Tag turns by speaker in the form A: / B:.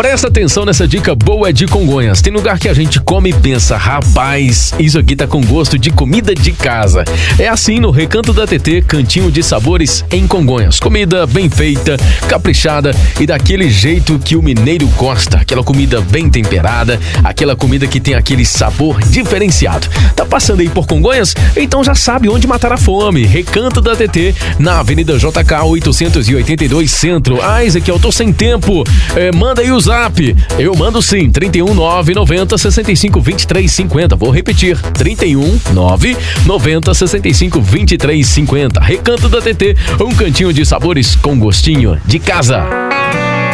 A: Presta atenção nessa dica boa de Congonhas. Tem lugar que a gente come e pensa, rapaz, isso aqui tá com gosto de comida de casa. É assim no Recanto da TT, cantinho de sabores em Congonhas. Comida bem feita, caprichada e daquele jeito que o mineiro gosta. Aquela comida bem temperada, aquela comida que tem aquele sabor diferenciado. Tá passando aí por Congonhas? Então já sabe onde matar a fome. Recanto da TT, na Avenida JK 882 Centro. Ah, Ezequiel, tô sem tempo. Manda aí o zap. Eu mando sim, 31990 65 23 50. Vou repetir, 31990 65 23 50. Recanto da TT, um cantinho de sabores com gostinho de casa.